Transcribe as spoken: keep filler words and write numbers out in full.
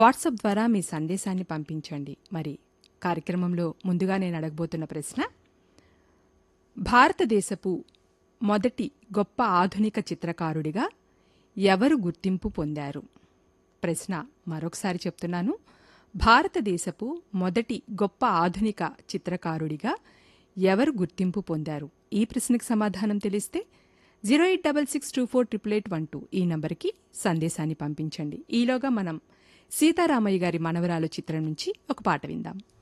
WhatsApp ద్వారా మీ సందేశాన్ని పంపించండి. మరి కార్యక్రమంలో ముందుగా నేను అడగబోతున్న ప్రశ్న, భారతదేశపు మొదటి గొప్ప ఆధునిక చిత్రకారుడిగా ఎవరు గుర్తింపు పొందారు? ప్రశ్న మరొకసారి చెప్తున్నాను. భారతదేశపు మొదటి గొప్ప ఆధునిక చిత్రకారుడిగా ఎవరు గుర్తింపు పొందారు? ఈ ప్రశ్నకు సమాధానం తెలిస్తే zero eight double six two four triple eight one two ఈ నంబర్కి సందేశాన్ని పంపించండి. ఈలోగా మనం సీతారామయ్య గారి మనవరాలు చిత్రం నుంచి ఒక పాట విందాం.